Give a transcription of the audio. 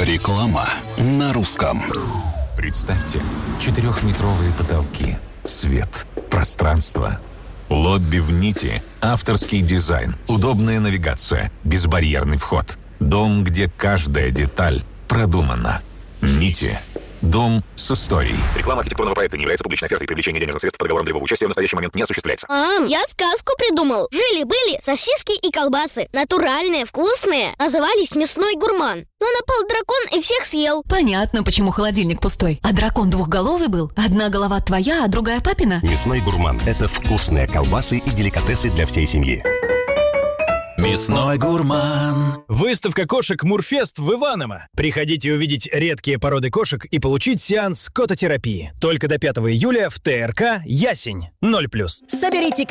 Реклама на русском. Представьте, 4-метровые потолки, свет, пространство. Лобби в нити, авторский дизайн, удобная навигация, безбарьерный вход. Дом, где каждая деталь продумана. Нити. Дом с историей. Реклама архитектурного проекта не является публичной офертой. Привлечение денежных средств по договорам для его участия в настоящий момент не осуществляется. Я сказку придумал. Жили-были сосиски и колбасы. Натуральные, вкусные. Назывались «Мясной гурман». Но напал дракон и всех съел. Понятно, почему холодильник пустой. А дракон двухголовый был? Одна голова твоя, а другая папина? Мясной гурман – это вкусные колбасы и деликатесы для всей семьи. Мясной гурман. Выставка кошек Мурфест в Иваново. Приходите увидеть редкие породы кошек и получить сеанс кототерапии. Только до 5 июля в ТРК «Ясень». 0+. Соберите